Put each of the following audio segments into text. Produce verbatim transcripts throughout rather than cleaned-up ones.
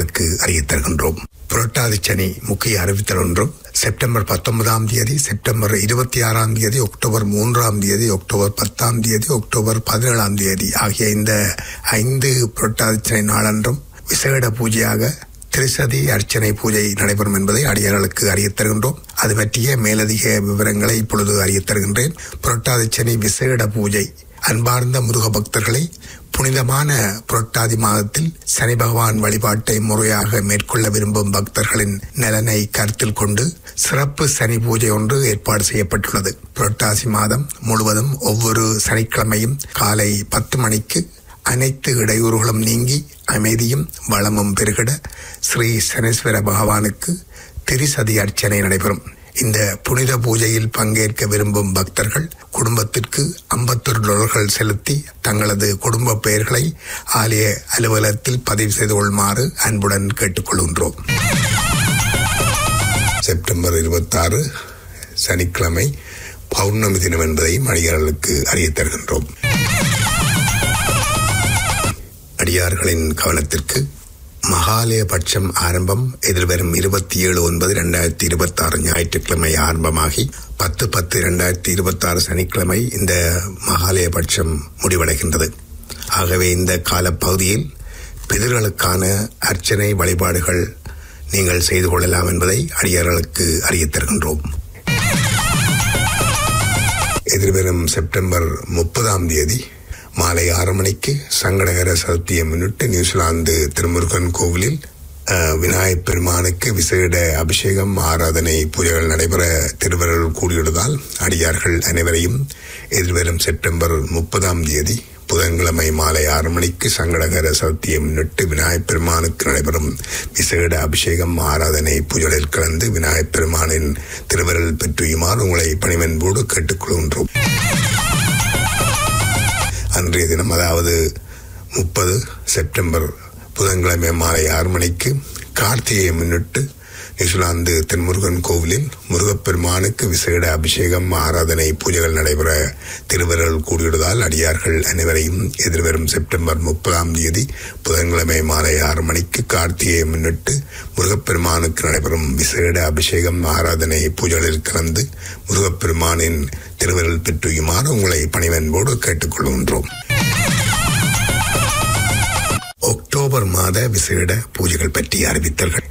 அடியார்களுக்கு அறியத் தருகின்றோம். புரட்டாதி சனி முக்கிய அறிவித்தல் ஒன்றும் செப்டம்பர் பத்தொன்பதாம் தேதி, செப்டம்பர் இருபத்தி ஆறாம் தேதி, அக்டோபர் மூன்றாம் தேதி, அக்டோபர் பத்தாம் தேதி, அக்டோபர் பதினேழாம் தேதி ஆகிய இந்த ஐந்து புரட்டாதி சனி நாளன்றும் விசேட பூஜையாக திரிசதி அர்ச்சனை பூஜை நடைபெறும் என்பதை அடியார்களுக்கு அறியத் தருகின்றோம். அது பற்றிய மேலதிக விவரங்களை இப்பொழுது அறியத் தருகின்றேன். புரட்டாதி சனி விசேட பூஜை. அன்பார்ந்த முருக பக்தர்களை, புனிதமான புரட்டாதி மாதத்தில் சனி பகவான் வழிபாட்டை முறையாக மேற்கொள்ள விரும்பும் பக்தர்களின் நலனை கருத்தில் கொண்டு சிறப்பு சனி பூஜை ஒன்று ஏற்பாடு செய்யப்பட்டுள்ளது. புரட்டாசி மாதம் முழுவதும் ஒவ்வொரு சனிக்கிழமையும் காலை பத்து மணிக்கு அனைத்து இடையூறுகளும் நீங்கி அமைதியும் வளமும் பெருகிட ஸ்ரீ சனீஸ்வர பகவானுக்கு திரிசதி அர்ச்சனை நடைபெறும். இந்த புனித பூஜையில் பங்கேற்க விரும்பும் பக்தர்கள் குடும்பத்திற்கு ஐம்பத்தொரு டாலர்கள் செலுத்தி தங்களது குடும்ப பெயர்களை ஆலய அலுவலகத்தில் பதிவு செய்து கொள்ளுமாறு அன்புடன் கேட்டுக்கொள்கின்றோம். செப்டம்பர் இருபத்தி ஆறு சனிக்கிழமை பௌர்ணமி தினம் என்பதையும் அடியார்களுக்கு அறியத் தருகின்றோம். அடியார்களின் கவனத்திற்கு மகாலய பட்சம் ஆரம்பம் எதிர்வரும் இருபத்தி ஏழு ஒன்பது இரண்டாயிரத்தி இருபத்தி ஆறு ஞாயிற்றுக்கிழமை ஆரம்பமாகி பத்து பத்து இரண்டாயிரத்தி இருபத்தி ஆறு சனிக்கிழமை இந்த மகாலய பட்சம் முடிவடைகின்றது. ஆகவே இந்த காலப்பகுதியில் பிதர்களுக்கான அர்ச்சனை வழிபாடுகள் நீங்கள் செய்து கொள்ளலாம் என்பதை அடியார்களுக்கு அறியத் தருகின்றோம். எதிர்வரும் செப்டம்பர் முப்பதாம் தேதி மாலை ஆறு மணிக்கு சங்கடகர சதுர்த்தியை முன்னிட்டு நியூசிலாந்து திருமுருகன் கோவிலில் விநாயகப் பெருமானுக்கு விசேட அபிஷேகம் ஆராதனை பூஜைகள் நடைபெற திருவருள் கூடியுள்ளதால் அடியார்கள் அனைவரையும் எதிர்வரும் செப்டம்பர் முப்பதாம் தேதி புதன்கிழமை மாலை ஆறு மணிக்கு சங்கடகர சதுர்த்தியை முன்னிட்டு விநாயகப் பெருமானுக்கு நடைபெறும் விசேட அபிஷேகம் ஆராதனை பூஜைகளில் கலந்து விநாயகப் பெருமானின் திருவருள் பெற்றுமாறு உங்களை பணிவன்போடு கேட்டுக்கொள்கின்றோம். அன்றைய தினம், அதாவது முப்பது செப்டம்பர் புதன்கிழமை மாலை ஆறு மணிக்கு கார்த்திகையை முன்னிட்டு நியூசிலாந்து திருமுருகன் கோவிலில் முருகப்பெருமானுக்கு விசேட அபிஷேகம் ஆராதனை பூஜைகள் நடைபெற திருவருள் கூடியுள்ளதால் அடியார்கள் அனைவரையும் எதிர்வரும் செப்டம்பர் முப்பதாம் தேதி புதன்கிழமை மாலை ஆறு மணிக்கு கார்த்திகையை முன்னிட்டு முருகப்பெருமானுக்கு நடைபெறும் விசேட அபிஷேகம் ஆராதனை பூஜைகளில் கலந்து முருகப்பெருமானின் திருவருள் பெற்றுமாறு உங்களை பணிவன்போடு கேட்டுக்கொள்கின்றோம். அக்டோபர் மாத விசேட பூஜைகள் பற்றி அறிவித்தல்கள்.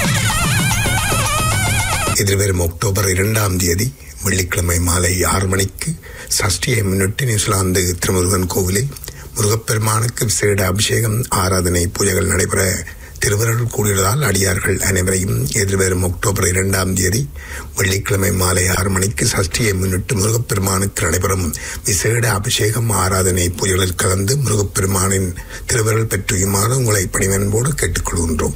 எதிர்வரும் அக்டோபர் இரண்டாம் தேதி வெள்ளிக்கிழமை மாலை ஆறு மணிக்கு சஷ்டியை முன்னிட்டு நியூசிலாந்து திருமுருகன் கோவிலில் முருகப்பெருமானுக்கு விசேட அபிஷேகம் ஆராதனை பூஜைகள் நடைபெற திருவருள் கூடியுள்ளதால் அடியார்கள் அனைவரையும் எதிர்வரும் அக்டோபர் இரண்டாம் தேதி வெள்ளிக்கிழமை மாலை ஆறு மணிக்கு சஷ்டியை முன்னிட்டு முருகப்பெருமானுக்கு நடைபெறும் விசேட அபிஷேகம் ஆராதனை பூஜைகளில் கலந்து முருகப்பெருமானின் திருவருள் பெற்றுமாறு உங்களை பணிவன்போடு கேட்டுக்கொள்கின்றோம்.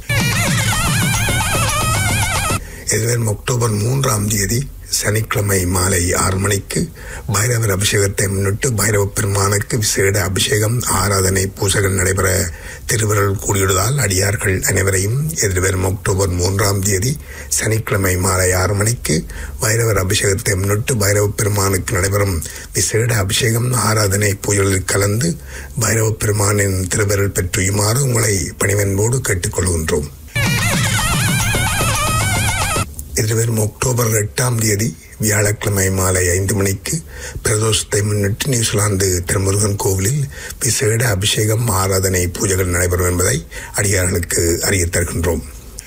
எதிர்வரும் அக்டோபர் மூன்றாம் தேதி சனிக்கிழமை மாலை ஆறு மணிக்கு பைரவர் அபிஷேகத்தை முன்னிட்டு பைரவ பெருமானுக்கு விசேட அபிஷேகம் ஆராதனை பூஜைகள் நடைபெற திருவருள் கூடியுள்ளதால் அடியார்கள் அனைவரையும் எதிர்வரும் அக்டோபர் மூன்றாம் தேதி சனிக்கிழமை மாலை ஆறு மணிக்கு பைரவர் அபிஷேகத்தை முன்னிட்டு பைரவ பெருமானுக்கு நடைபெறும் விசேட அபிஷேகம் ஆராதனை பூஜைகளில் கலந்து பைரவ பெருமானின் திருவருள் பெற்றுமாறு உங்களை பணிவன்போடு கேட்டுக்கொள்கின்றோம். எதிர்வரும் அக்டோபர் எட்டாம் தேதி வியாழக்கிழமை மாலை ஐந்து மணிக்கு பிரதோஷத்தை முன்னிட்டு நியூசிலாந்து திருமுருகன் கோவிலில் விசேட அபிஷேகம் ஆராதனை பூஜைகள் நடைபெறும் என்பதை அடியார்களுக்கு அறியத் தருகின்றோம்.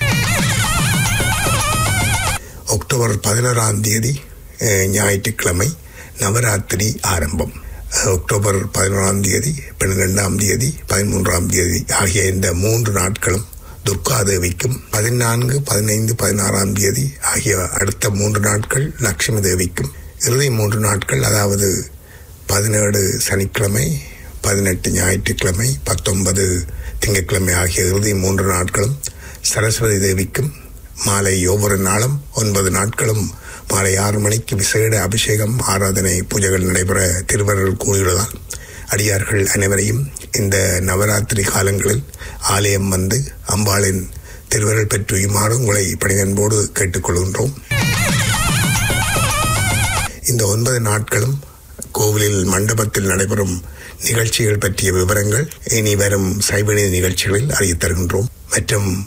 அக்டோபர் பதினோராம் தேதி ஞாயிற்றுக்கிழமை நவராத்திரி ஆரம்பம். அக்டோபர் பதினோராம் தேதி, பன்னிரெண்டாம் தேதி, பதிமூன்றாம் தேதி ஆகிய இந்த மூன்று நாட்களும் துர்கா தேவிக்கும், பதினான்கு பதினைந்து பதினாறாம் தேதி ஆகிய அடுத்த மூன்று நாட்கள் லட்சுமி தேவிக்கும், இறுதி மூன்று நாட்கள் அதாவது பதினேழு சனிக்கிழமை, பதினெட்டு ஞாயிற்றுக்கிழமை, பத்தொன்பது திங்கட்கிழமை ஆகிய இறுதி மூன்று நாட்களும் சரஸ்வதி தேவிக்கும், மாலை ஒவ்வொரு நாளும் ஒன்பது நாட்களும் மாலை ஆறு மணிக்கு விசேட அபிஷேகம் ஆராதனை பூஜைகள் நடைபெற திருவருள் கூடியுள்ளதால் அடியார்கள் அனைவரையும் இந்த நவராத்திரி காலங்களில் ஆலயம் வந்து அம்பாளின் திருவருள் பெற்றுமாறு உங்களை பணிவன்போடு கேட்டுக்கொள்கின்றோம். இந்த ஒன்பது நாட்களும் கோவிலில் மண்டபத்தில் நடைபெறும் நிகழ்ச்சிகள் பற்றிய விவரங்கள் இனி வரும் சைவநீதி நிகழ்ச்சிகளில் அறியத் தருகின்றோம். மற்றும்